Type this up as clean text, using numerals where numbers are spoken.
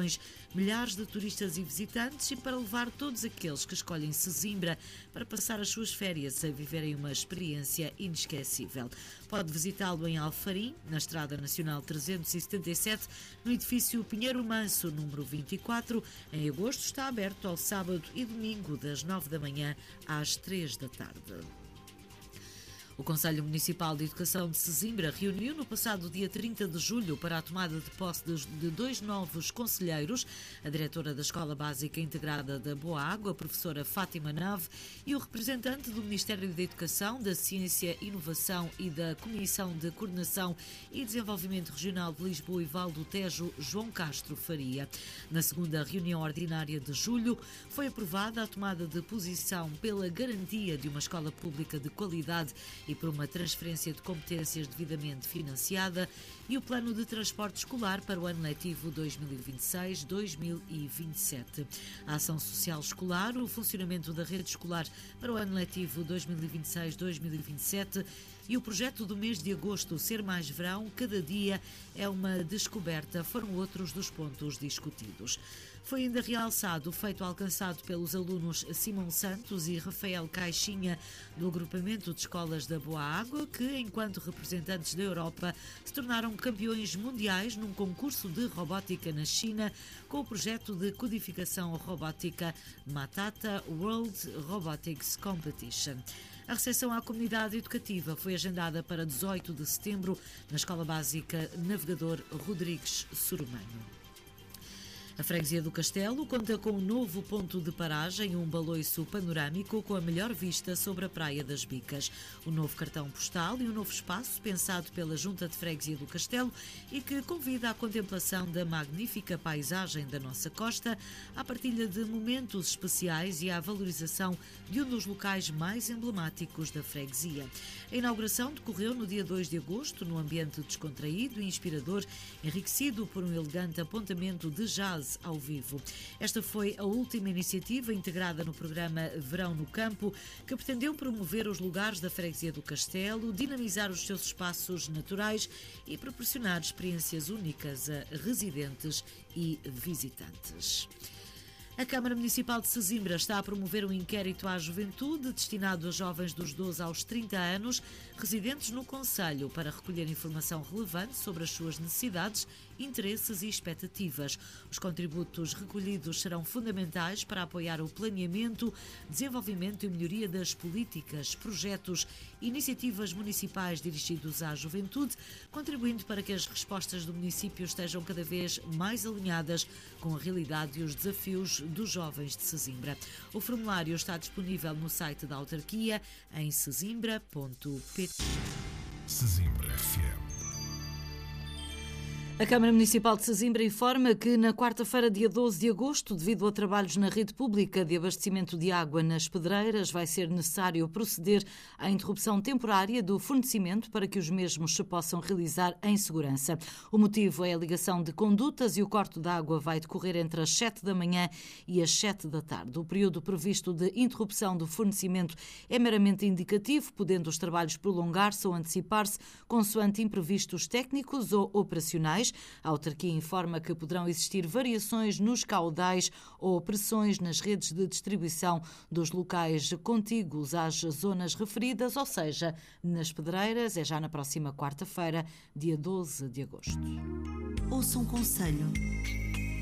reuniões milhares de turistas e visitantes e para levar todos aqueles que escolhem Sesimbra para passar as suas férias a viverem uma experiência inesquecível. Pode visitá-lo em Alfarim, na Estrada Nacional 377, no edifício Pinheiro Manso, número 24. Em agosto está aberto ao sábado e domingo, das 9 da manhã às 3 da tarde. O Conselho Municipal de Educação de Sesimbra reuniu no passado dia 30 de julho para a tomada de posse de 2 novos conselheiros, a diretora da Escola Básica Integrada da Boa Água, a professora Fátima Nave, e o representante do Ministério da Educação, da Ciência, Inovação e da Comissão de Coordenação e Desenvolvimento Regional de Lisboa e Val do Tejo, João Castro Faria. Na segunda reunião ordinária de julho, foi aprovada a tomada de posição pela garantia de uma escola pública de qualidade e por uma transferência de competências devidamente financiada e o plano de transporte escolar para o ano letivo 2026-2027. A ação social escolar, o funcionamento da rede escolar para o ano letivo 2026-2027 e o projeto do mês de agosto Ser Mais Verão, cada dia é uma descoberta, foram outros dos pontos discutidos. Foi ainda realçado o feito alcançado pelos alunos Simão Santos e Rafael Caixinha do agrupamento de escolas da Boa Água, que, enquanto representantes da Europa, se tornaram campeões mundiais num concurso de robótica na China com o projeto de codificação robótica Matata World Robotics Competition. A recepção à comunidade educativa foi agendada para 18 de setembro na Escola Básica Navegador Rodrigues Soromano. A Freguesia do Castelo conta com um novo ponto de paragem, um baloiço panorâmico com a melhor vista sobre a Praia das Bicas. O novo cartão postal e um novo espaço pensado pela Junta de Freguesia do Castelo e que convida à contemplação da magnífica paisagem da nossa costa, à partilha de momentos especiais e à valorização de um dos locais mais emblemáticos da freguesia. A inauguração decorreu no dia 2 de agosto, num ambiente descontraído e inspirador, enriquecido por um elegante apontamento de jazz ao vivo. Esta foi a última iniciativa integrada no programa Verão no Campo, que pretendeu promover os lugares da Freguesia do Castelo, dinamizar os seus espaços naturais e proporcionar experiências únicas a residentes e visitantes. A Câmara Municipal de Sesimbra está a promover um inquérito à juventude destinado a jovens dos 12 aos 30 anos, residentes no concelho, para recolher informação relevante sobre as suas necessidades, interesses e expectativas. Os contributos recolhidos serão fundamentais para apoiar o planeamento, desenvolvimento e melhoria das políticas, projetos e iniciativas municipais dirigidos à juventude, contribuindo para que as respostas do município estejam cada vez mais alinhadas com a realidade e os desafios dos jovens de Sesimbra. O formulário está disponível no site da autarquia em sesimbra.pt. Sesimbra FM. A Câmara Municipal de Sesimbra informa que na quarta-feira, dia 12 de agosto, devido a trabalhos na rede pública de abastecimento de água nas pedreiras, vai ser necessário proceder à interrupção temporária do fornecimento para que os mesmos se possam realizar em segurança. O motivo é a ligação de condutas e o corte de água vai decorrer entre as 7 da manhã e as 7 da tarde. O período previsto de interrupção do fornecimento é meramente indicativo, podendo os trabalhos prolongar-se ou antecipar-se consoante imprevistos técnicos ou operacionais. A autarquia informa que poderão existir variações nos caudais ou pressões nas redes de distribuição dos locais contíguos às zonas referidas, ou seja, nas pedreiras, é já na próxima quarta-feira, dia 12 de agosto. Ouça um conselho.